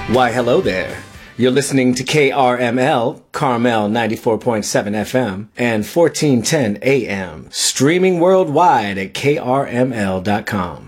Why, hello there. You're listening to KRML, Carmel 94.7 FM and 1410 AM, streaming worldwide at krml.com.